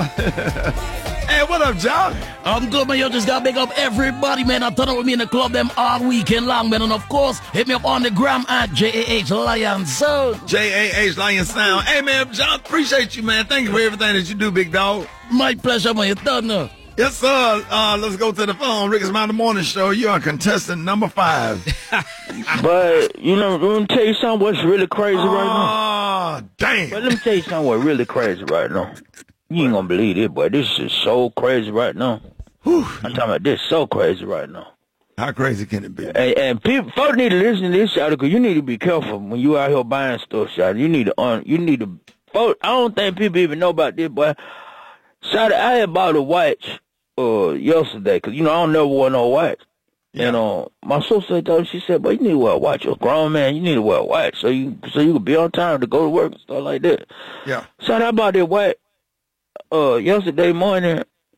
Hey, what up, John? I'm good, man. You just got to big up everybody, man. I turn up with me in the club them all weekend long, man. And of course, hit me up on the gram at JAH Lion Sound. JAH Lion Sound. Hey, man, John, appreciate you, man. Thank you for everything that you do, big dog. My pleasure, man. You done now. Yes, sir. Let's go to the phone. Rick Smiley Morning Show. You're on contestant number 5. But, you know, let me tell you something what's really crazy right now. Oh, damn. But let me tell you something what's really crazy right now. You ain't gonna believe it, boy. This is so crazy right now. Whew. I'm talking about this so crazy right now. How crazy can it be? And people, folks need to listen to this, shot, because you need to be careful when you out here buying stuff, shot. You need to, folks, I don't think people even know about this, boy. Shot, I had bought a watch yesterday, because, you know, I don't never wear no watch. Yeah. And my sister told me, she said, "Boy, you need to wear a watch. You're a grown man. You need to wear a watch so you can be on time to go to work and stuff like that." Yeah. So I bought that watch yesterday morning.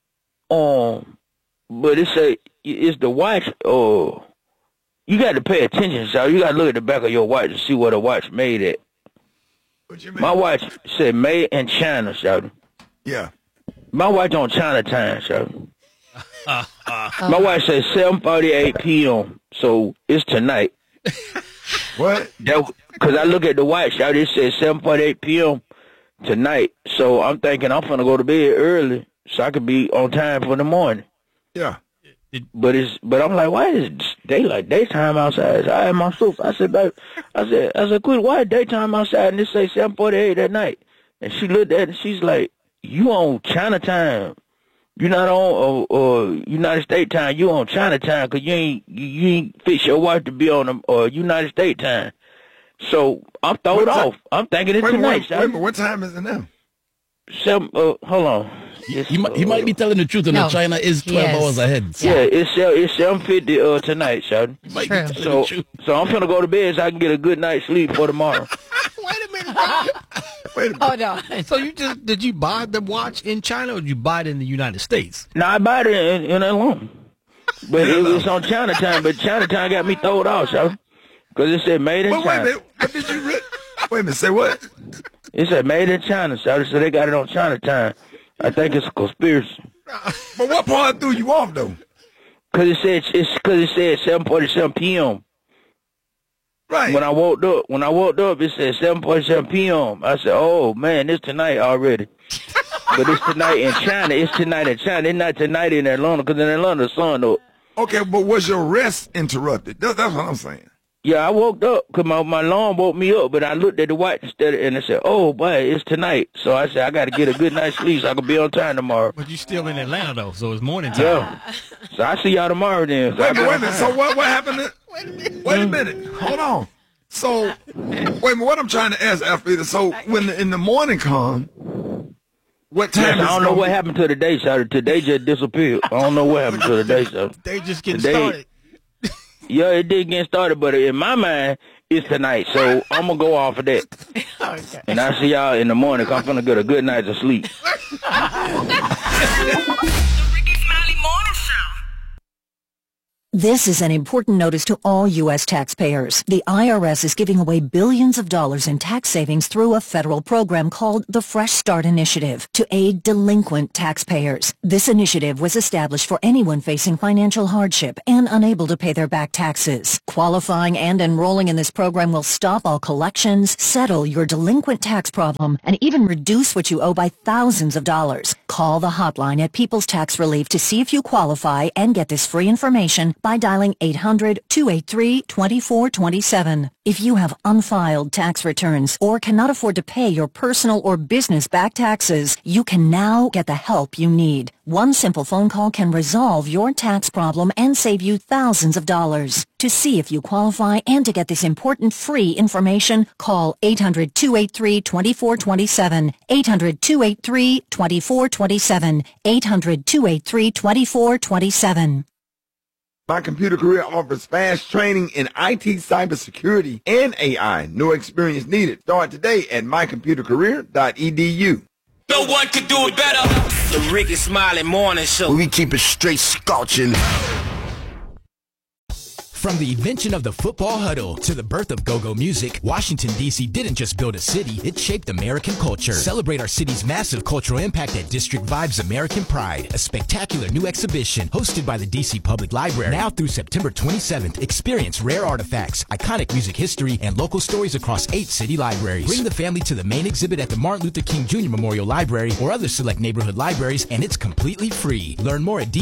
But it's the watch. You got to pay attention, so you got to look at the back of your watch to see what a watch made at. What you mean? My watch said made in China, shawty. Yeah. My watch on China time, shawty. My watch says 7:48 p.m., so it's tonight. What? Because I look at the watch, shawty, it says 7:48 p.m. tonight, so I'm thinking I'm finna go to bed early so I could be on time for the morning. Yeah. But I'm like, why is daytime outside? So I had my sister. I said, babe, I said, quit, why is daytime outside? And it say 7:48 at night. And she looked at it and she's like, you on China time. You're not on United States time. You on China time because you ain't fix your watch to be on United States time. So I'm throwed off. I'm thinking it's tonight. Wait a minute, what time is it now? Hold on. He might be telling the truth, and no, China is 12 hours ahead. So. Yeah, it's 7:50 tonight, Sheldon. So I'm finna go to bed so I can get a good night's sleep for tomorrow. Wait a minute, bro. Wait a minute. Oh, no. So did you buy the watch in China or did you buy it in the United States? No, I bought it in Atlanta. But it was on China time, but China time got me thrown off, Sheldon. Because it said made in China. Wait a minute, what did you read? Wait a minute, say what? It said made in China, Sheldon, so they got it on China time. I think it's a conspiracy. But what part threw you off, though? Because it said 7:47 p.m. Right. When I woke up, it said 7:47 p.m. I said, "Oh man, it's tonight already." But it's tonight in China. It's tonight in China. It's not tonight in Atlanta, because in Atlanta the sun up. Okay, but was your rest interrupted? That's what I'm saying. Yeah, I woke up because my alarm woke me up, but I looked at the watch instead and I said, "Oh boy, it's tonight." So I said, "I got to get a good night's sleep so I can be on time tomorrow." But you still in Atlanta though, so it's morning time. Yeah. So I see y'all tomorrow then. So Wait a minute. So what happened? Wait a minute. Hold on. So wait a minute. What I'm trying to ask, Alfred. So when in the morning come, what time? I don't know what happened to the day, Shawty. Today just disappeared. I don't know what happened to the day, Shawty. They just getting started. Yeah, it did get started, but in my mind, it's tonight, so I'm going to go off of that. Okay. And I'll see y'all in the morning, 'cause I'm going to get a good night of sleep. This is an important notice to all U.S. taxpayers. The IRS is giving away billions of dollars in tax savings through a federal program called the Fresh Start Initiative to aid delinquent taxpayers. This initiative was established for anyone facing financial hardship and unable to pay their back taxes. Qualifying and enrolling in this program will stop all collections, settle your delinquent tax problem, and even reduce what you owe by thousands of dollars. Call the hotline at People's Tax Relief to see if you qualify and get this free information by dialing 800-283-2427. If you have unfiled tax returns or cannot afford to pay your personal or business back taxes, you can now get the help you need. One simple phone call can resolve your tax problem and save you thousands of dollars. To see if you qualify and to get this important free information, call 800-283-2427, 800-283-2427, 800-283-2427. My Computer Career offers fast training in IT, cybersecurity, and AI. No experience needed. Start today at mycomputercareer.edu. No one could do it better. The Ricky Smiley Morning Show. We keep it straight scorching. From the invention of the football huddle to the birth of go-go music, Washington, D.C. didn't just build a city, it shaped American culture. Celebrate our city's massive cultural impact at District Vibes American Pride, a spectacular new exhibition hosted by the D.C. Public Library. Now through September 27th, experience rare artifacts, iconic music history, and local stories across 8 city libraries. Bring the family to the main exhibit at the Martin Luther King Jr. Memorial Library or other select neighborhood libraries, and it's completely free. Learn more at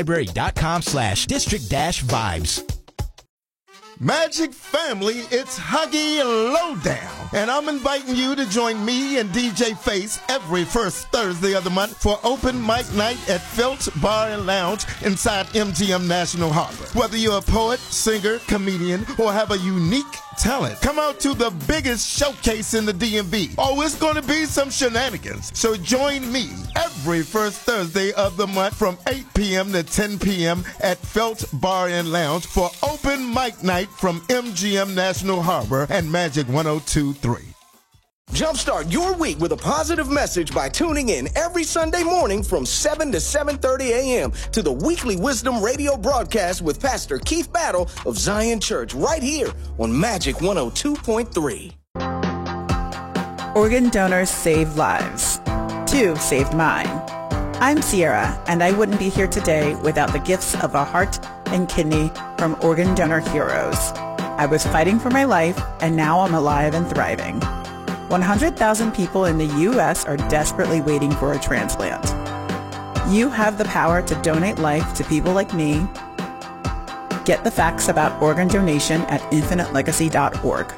dclibrary.com/district-vibes. Magic family, it's Huggy Lowdown, and I'm inviting you to join me and DJ Face every first Thursday of the month for open mic night at Felt's Bar and Lounge inside MGM National Harbor. Whether you're a poet, singer, comedian, or have a unique talent, come out to the biggest showcase in the DMV. Oh, it's going to be some shenanigans. So join me every first Thursday of the month from 8 p.m. to 10 p.m. at Felt's Bar and Lounge for open mic night from MGM National Harbor and Magic 102.3. Jumpstart your week with a positive message by tuning in every Sunday morning from 7 to 7:30 a.m. to the weekly Wisdom Radio broadcast with Pastor Keith Battle of Zion Church right here on Magic 102.3. Organ donors save lives. 2 saved mine. I'm Sierra, and I wouldn't be here today without the gifts of a heart and kidney from Organ Donor Heroes. I was fighting for my life, and now I'm alive and thriving. 100,000 people in the U.S. are desperately waiting for a transplant. You have the power to donate life to people like me. Get the facts about organ donation at infinitelegacy.org.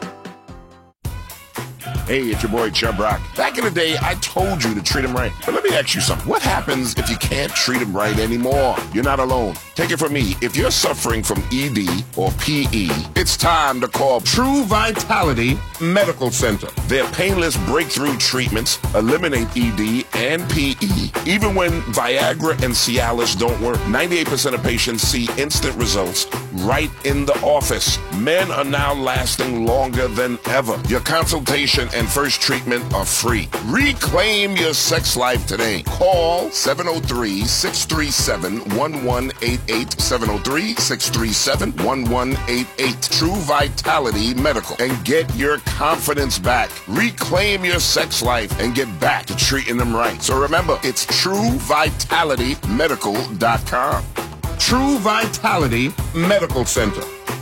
Hey, it's your boy Chubb Rock. Back in the day, I told you to treat him right. But let me ask you something. What happens if you can't treat him right anymore? You're not alone. Take it from me. If you're suffering from ED or PE, it's time to call True Vitality Medical Center. Their painless breakthrough treatments eliminate ED and PE. Even when Viagra and Cialis don't work, 98% of patients see instant results right in the office. Men are now lasting longer than ever. Your consultation and first treatment are free. Reclaim your sex life today. Call 703-637-1188. 703-637-1188. True Vitality Medical. And get your confidence back. Reclaim your sex life and get back to treating them right. So remember, it's TrueVitalityMedical.com. True Vitality Medical Center.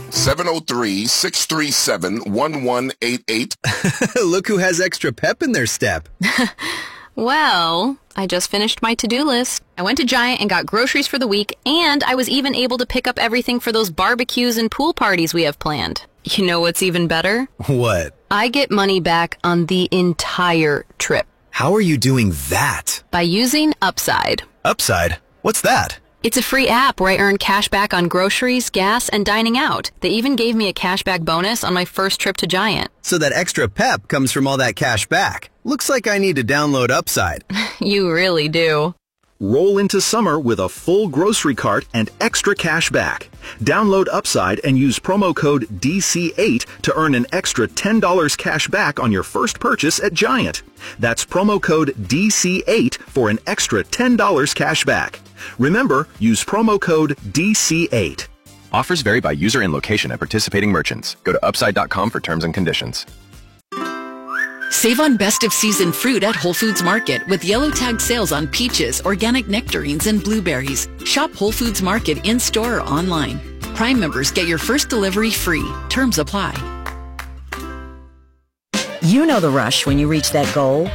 703-637-1188. Look who has extra pep in their step. Well, I just finished my to-do list. I went to Giant and got groceries for the week, and I was even able to pick up everything for those barbecues and pool parties we have planned. You know what's even better? What? I get money back on the entire trip. How are you doing that? By using Upside. Upside? What's that? It's a free app where I earn cash back on groceries, gas, and dining out. They even gave me a cashback bonus on my first trip to Giant. So that extra pep comes from all that cash back. Looks like I need to download Upside. You really do. Roll into summer with a full grocery cart and extra cash back. Download Upside and use promo code DC8 to earn an extra $10 cash back on your first purchase at Giant. That's promo code DC8 for an extra $10 cash back. Remember, use promo code DC8. Offers vary by user and location at participating merchants. Go to upside.com for terms and conditions. Save on best of season fruit at Whole Foods Market with yellow tag sales on peaches, organic nectarines, and blueberries. Shop Whole Foods Market in-store or online. Prime members get your first delivery free. Terms apply. You know the rush when you reach that goal.